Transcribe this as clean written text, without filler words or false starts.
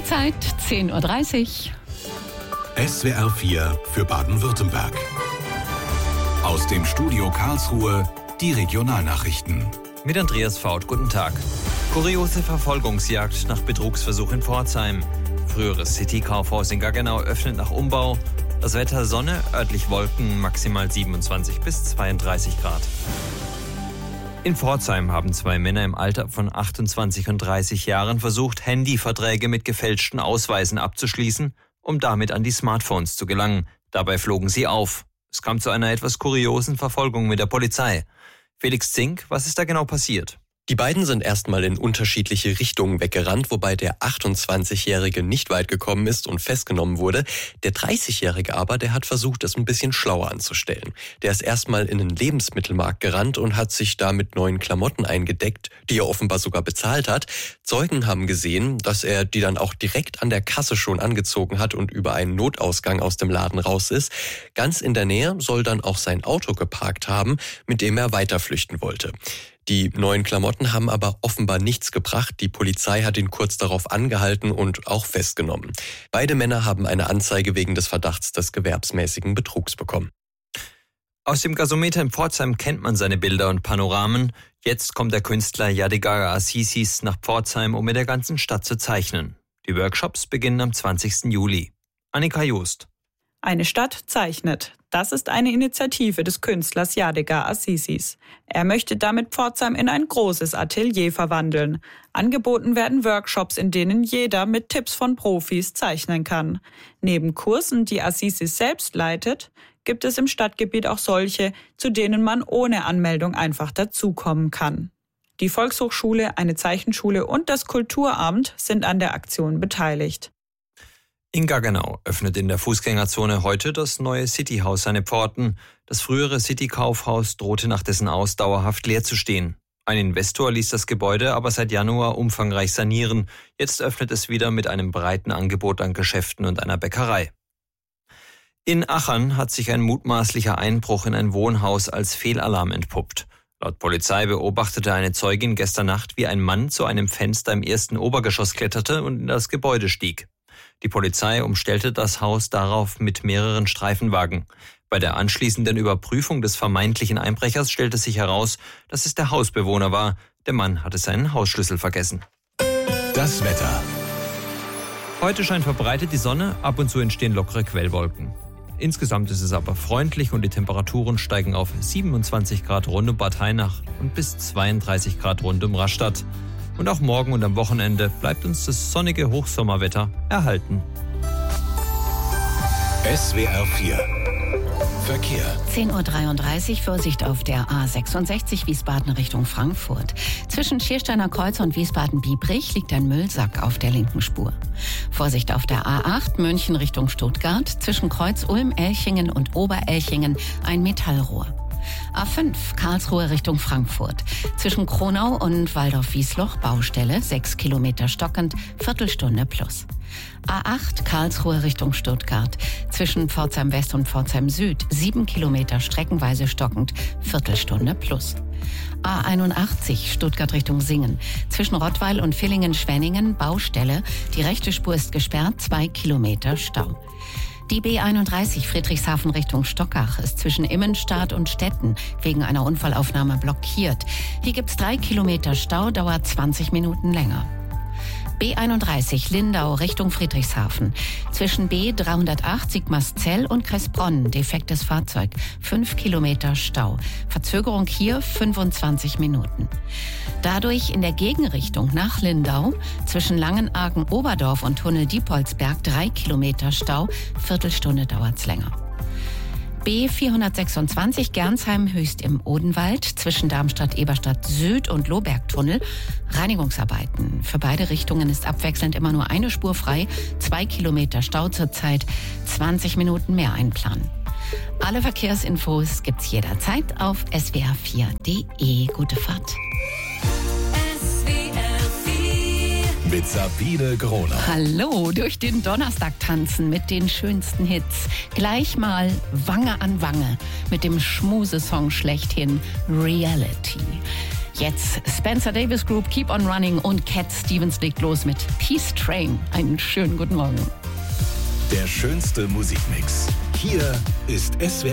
Die Zeit 10:30 Uhr. SWR 4 für Baden-Württemberg. Aus dem Studio Karlsruhe die Regionalnachrichten. Mit Andreas Faut, guten Tag. Kuriose Verfolgungsjagd nach Betrugsversuch in Pforzheim. Früheres City-Kaufhaus in Gaggenau öffnet nach Umbau. Das Wetter Sonne, örtlich Wolken, maximal 27 bis 32 Grad. In Pforzheim haben zwei Männer im Alter von 28 und 30 Jahren versucht, Handyverträge mit gefälschten Ausweisen abzuschließen, um damit an die Smartphones zu gelangen. Dabei flogen sie auf. Es kam zu einer etwas kuriosen Verfolgung mit der Polizei. Felix Zink, was ist da genau passiert? Die beiden sind erstmal in unterschiedliche Richtungen weggerannt, wobei der 28-Jährige nicht weit gekommen ist und festgenommen wurde. Der 30-Jährige aber, der hat versucht, es ein bisschen schlauer anzustellen. Der ist erstmal in den Lebensmittelmarkt gerannt und hat sich da mit neuen Klamotten eingedeckt, die er offenbar sogar bezahlt hat. Zeugen haben gesehen, dass er die dann auch direkt an der Kasse schon angezogen hat und über einen Notausgang aus dem Laden raus ist. Ganz in der Nähe soll dann auch sein Auto geparkt haben, mit dem er weiter flüchten wollte. Die neuen Klamotten haben aber offenbar nichts gebracht. Die Polizei hat ihn kurz darauf angehalten und auch festgenommen. Beide Männer haben eine Anzeige wegen des Verdachts des gewerbsmäßigen Betrugs bekommen. Aus dem Gasometer in Pforzheim kennt man seine Bilder und Panoramen. Jetzt kommt der Künstler Yadigar Azizi's nach Pforzheim, um in der ganzen Stadt zu zeichnen. Die Workshops beginnen am 20. Juli. Annika Just. Eine Stadt zeichnet. Das ist eine Initiative des Künstlers Yadigar Azizi's. Er möchte damit Pforzheim in ein großes Atelier verwandeln. Angeboten werden Workshops, in denen jeder mit Tipps von Profis zeichnen kann. Neben Kursen, die Azizi's selbst leitet, gibt es im Stadtgebiet auch solche, zu denen man ohne Anmeldung einfach dazukommen kann. Die Volkshochschule, eine Zeichenschule und das Kulturamt sind an der Aktion beteiligt. In Gaggenau öffnet in der Fußgängerzone heute das neue Cityhaus seine Pforten. Das frühere City-Kaufhaus drohte nach dessen Aus dauerhaft leer zu stehen. Ein Investor ließ das Gebäude aber seit Januar umfangreich sanieren. Jetzt öffnet es wieder mit einem breiten Angebot an Geschäften und einer Bäckerei. In Achern hat sich ein mutmaßlicher Einbruch in ein Wohnhaus als Fehlalarm entpuppt. Laut Polizei beobachtete eine Zeugin gestern Nacht, wie ein Mann zu einem Fenster im ersten Obergeschoss kletterte und in das Gebäude stieg. Die Polizei umstellte das Haus darauf mit mehreren Streifenwagen. Bei der anschließenden Überprüfung des vermeintlichen Einbrechers stellte sich heraus, dass es der Hausbewohner war. Der Mann hatte seinen Hausschlüssel vergessen. Das Wetter. Heute scheint verbreitet die Sonne, ab und zu entstehen lockere Quellwolken. Insgesamt ist es aber freundlich und die Temperaturen steigen auf 27 Grad rund um Bad Hainach und bis 32 Grad rund um Rastatt. Und auch morgen und am Wochenende bleibt uns das sonnige Hochsommerwetter erhalten. SWR 4 Verkehr. 10:33 Uhr, Vorsicht auf der A66 Wiesbaden Richtung Frankfurt. Zwischen Schiersteiner Kreuz und Wiesbaden-Biebrich liegt ein Müllsack auf der linken Spur. Vorsicht auf der A8 München Richtung Stuttgart. Zwischen Kreuz Ulm-Elchingen und Oberelchingen ein Metallrohr. A5 Karlsruhe Richtung Frankfurt. Zwischen Kronau und Waldorf-Wiesloch Baustelle, 6 Kilometer stockend, Viertelstunde plus. A8 Karlsruhe Richtung Stuttgart. Zwischen Pforzheim West und Pforzheim Süd, 7 Kilometer streckenweise stockend, Viertelstunde plus. A81 Stuttgart Richtung Singen. Zwischen Rottweil und Villingen-Schwenningen Baustelle. Die rechte Spur ist gesperrt, 2 Kilometer Stau. Die B31 Friedrichshafen Richtung Stockach ist zwischen Immenstadt und Stetten wegen einer Unfallaufnahme blockiert. Hier gibt's 3 Kilometer Stau, dauert 20 Minuten länger. B31 Lindau Richtung Friedrichshafen. Zwischen B308 Sigmarszell und Kressbronn defektes Fahrzeug. 5 Kilometer Stau. Verzögerung hier 25 Minuten. Dadurch in der Gegenrichtung nach Lindau zwischen Langenargen-Oberdorf und Tunnel-Diepolsberg 3 Kilometer Stau. Viertelstunde dauert's länger. B426 Gernsheim-Höchst im Odenwald zwischen Darmstadt-Eberstadt Süd und Lohbergtunnel. Reinigungsarbeiten. Für beide Richtungen ist abwechselnd immer nur eine Spur frei. 2 Kilometer Stau zurzeit. 20 Minuten mehr einplanen. Alle Verkehrsinfos gibt's jederzeit auf swr4.de. Gute Fahrt. Mit Sabine Groner. Hallo, durch den Donnerstag tanzen mit den schönsten Hits. Gleich mal Wange an Wange mit dem Schmusesong schlechthin Reality. Jetzt Spencer Davis Group, Keep on Running und Cat Stevens legt los mit Peace Train. Einen schönen guten Morgen. Der schönste Musikmix. Hier ist SWR